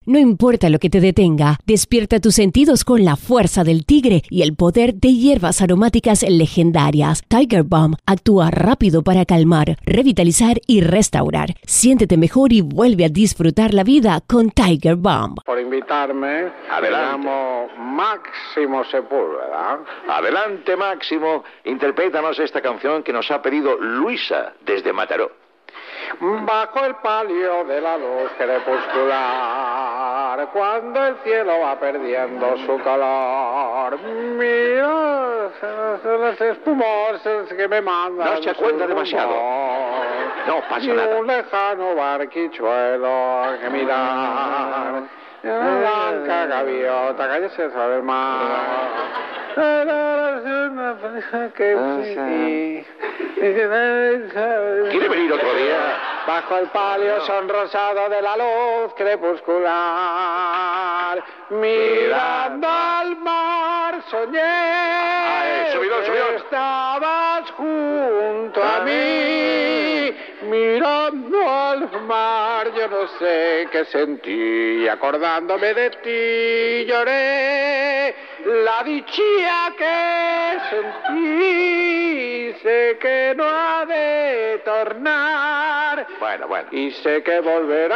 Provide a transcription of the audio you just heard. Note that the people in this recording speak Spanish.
No importa lo que te detenga, despierta tus sentidos con la fuerza del tigre y el poder de hierbas aromáticas legendarias. Tiger Balm actúa rápido para calmar, revitalizar y restaurar. Siéntete mejor y vuelve a disfrutar la vida con Tiger Balm. Por invitarme, me llamo Máximo Sepúlveda. Adelante, Máximo. Interprétanos esta canción que nos ha pedido Luisa desde Mataró. Bajo el palio de la luz crepuscular, cuando el cielo va perdiendo su color, mira las espumosas que me mandan. No se cuenta demasiado. No pasa nada. Un lejano barquichuelo que mirar. La blanca gaviota, cállese sobre el mar. ¿Quiere venir otro día? Bajo el palio sonrosado de la luz crepuscular, mirando al mar soñé. Subidón. Estabas junto a mí, mirando al mar, yo no sé qué sentí, acordándome de ti lloré, la dicha que sentí, sé que no ha de tornar, Bueno. y sé que volverá.